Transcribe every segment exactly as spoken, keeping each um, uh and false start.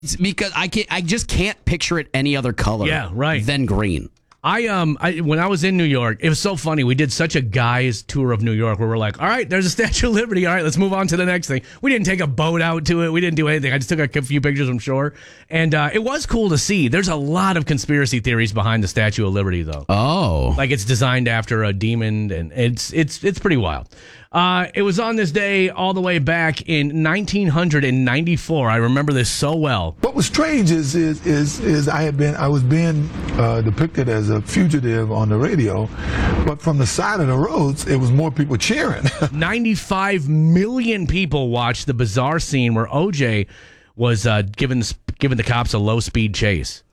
It's because I can't. I just can't picture it any other color. Yeah, right. Than green. I um I, when I was in New York, it was so funny. We did such a guys tour of New York where we're like, all right, there's a Statue of Liberty. All right, let's move on to the next thing. We didn't take a boat out to it. We didn't do anything. I just took a few pictures from shore, and uh, it was cool to see. There's a lot of conspiracy theories behind the Statue of Liberty, though. Oh, like it's designed after a demon, and it's it's it's pretty wild. Uh, it was on this day all the way back in nineteen ninety-four. I remember this so well. What was strange is is is, is I had been I was being uh, depicted as a fugitive on the radio, but from the side of the roads, it was more people cheering. ninety-five million people watched the bizarre scene where O J was uh, giving giving the cops a low speed chase.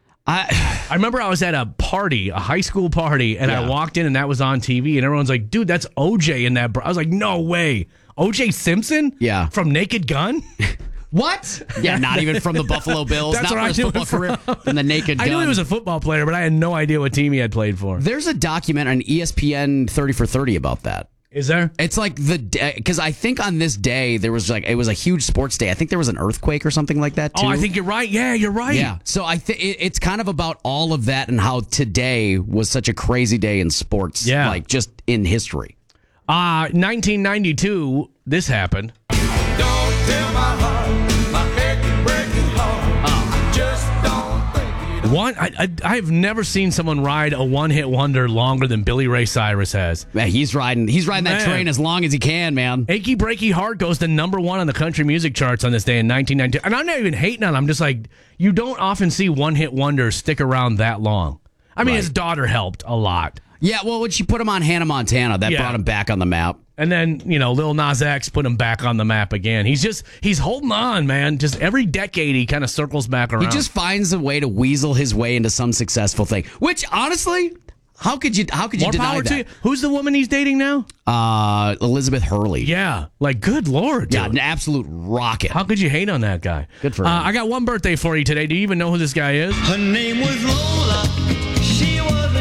I I remember I was at a party, a high school party, and yeah. I walked in and that was on T V, and everyone's like, dude, that's O J in that. Br-. I was like, no way. O J Simpson? Yeah. From Naked Gun? What? Yeah, not even from the Buffalo Bills. That's not where from his football career. From the Naked Gun. I knew he was a football player, but I had no idea what team he had played for. There's a document on E S P N thirty for thirty about that. Is there? It's like the day, because I think on this day there was like it was a huge sports day. I think there was an earthquake or something like that too. Oh, I think you're right. Yeah, you're right. Yeah. So I think it, it's kind of about all of that and how today was such a crazy day in sports. Yeah, like just in history. Uh nineteen ninety-two. This happened. Don't tell my heart, my achy breaking heart. Oh. Just don't think it. One, I, I I've never seen someone ride a one-hit wonder longer than Billy Ray Cyrus has. Man, he's riding he's riding that Man. train as long as he can, man. Achy Breaky Heart goes to number one on the country music charts on this day in nineteen ninety-two. And I'm not even hating on him. I'm just like, you don't often see one-hit wonders stick around that long. I mean, right. His daughter helped a lot. Yeah, well, when she put him on Hannah Montana, that yeah. brought him back on the map. And then, you know, Lil Nas X put him back on the map again. He's just, he's holding on, man. Just every decade he kind of circles back around. He just finds a way to weasel his way into some successful thing. Which, honestly, how could you how could you More deny power that? To you. Who's the woman he's dating now? Uh, Elizabeth Hurley. Yeah. Like, good Lord, dude. Yeah, an absolute rocket. How could you hate on that guy? Good for him. Uh, I got one birthday for you today. Do you even know who this guy is? Her name was Lola. She was a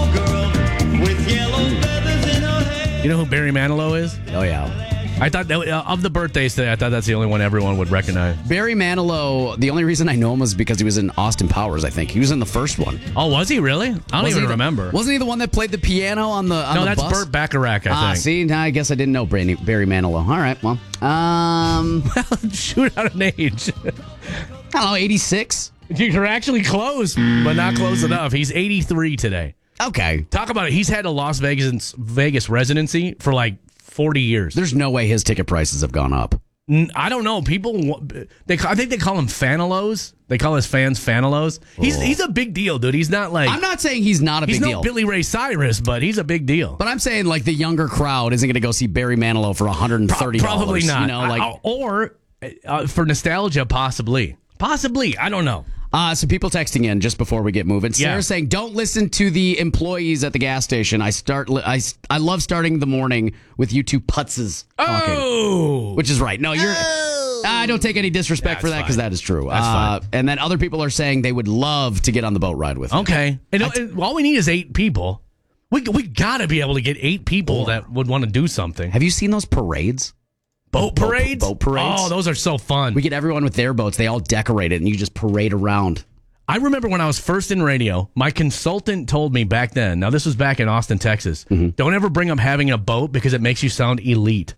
showgirl with yellow feathers in her hair. You know who Barry Manilow is? Oh, yeah. I thought that uh, of the birthdays today, I thought that's the only one everyone would recognize. Barry Manilow, the only reason I know him was because he was in Austin Powers, I think. He was in the first one. Oh, was he really? I don't Wasn't even he the, remember. Wasn't he the one that played the piano on the on No, the that's bus? Burt Bacharach, I Ah, think. see, now I guess I didn't know Barry, Barry Manilow. All right, well. Um, Shoot out an age. I don't know, eighty-six? You're actually close, but not close enough. He's eighty-three today. Okay. Talk about it. He's had a Las Vegas Vegas residency for like forty years. There's no way his ticket prices have gone up. I don't know. People, they I think they call him Fanalos. They call his fans Fanalos. He's Oh. he's a big deal, dude. He's not like I'm not saying he's not a he's big no deal. Billy Ray Cyrus, but he's a big deal. But I'm saying like the younger crowd isn't going to go see Barry Manilow for one hundred thirty dollars. Probably not. You know, like, I, or uh, for nostalgia, possibly. Possibly. I don't know. Uh, some people texting in just before we get moving. Sarah Yeah. saying, "Don't listen to the employees at the gas station. I start. Li- I I love starting the morning with you two putzes talking." Oh, Which is right. No, you're. I don't take any disrespect That's for that because fine. that is true. That's uh, fine. And then other people are saying they would love to get on the boat ride with. you. okay. And, and all we need is eight people. We we gotta be able to get eight people that would want to do something. Have you seen those parades? Boat Boat- parades. boat parades? Oh, those are so fun. We get everyone with their boats. They all decorate it, and you just parade around. I remember when I was first in radio, my consultant told me back then, now this was back in Austin, Texas, Mm-hmm. don't ever bring up having a boat because it makes you sound elite.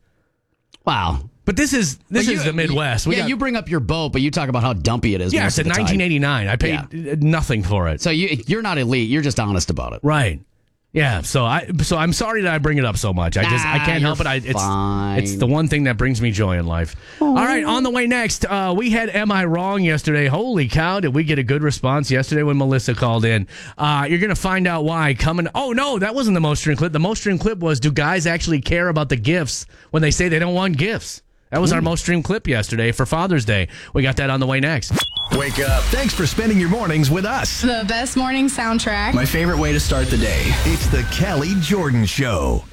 Wow. But this is this But is you- the Midwest. We yeah, got- you bring up your boat, but you talk about how dumpy it is. yeah, most it's of in the time. nineteen eighty-nine. I paid Yeah. nothing for it. So you you're not elite. You're just honest about it. Right. Yeah, so I so I'm sorry that I bring it up so much. I just I Nah, can't help it. you're I, it's fine. it's the one thing that brings me joy in life. All right, on the way next, uh, we had Am I Wrong yesterday. Holy cow, did we get a good response yesterday when Melissa called in? Uh, you're gonna find out why coming. Oh no, that wasn't the most streamed clip. The most streamed clip was, do guys actually care about the gifts when they say they don't want gifts? That was our most streamed clip yesterday for Father's Day. We got that on the way next. Wake up. Thanks for spending your mornings with us. The best morning soundtrack. My favorite way to start the day. It's the Kelly Jordan Show.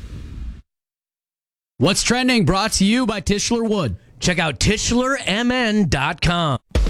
What's trending? Brought to you by Tischler Wood. Check out Tischler M N dot com.